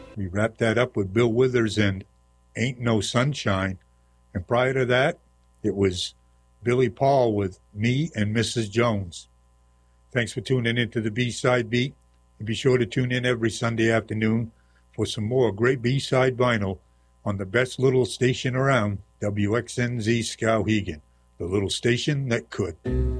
We wrapped that up with Bill Withers and Ain't No Sunshine. And prior to that, it was Billy Paul with Me and Mrs. Jones. Thanks for tuning into the B-Side Beat. And be sure to tune in every Sunday afternoon for some more great B-Side vinyl on the best little station around, WXNZ Skowhegan, the little station that could.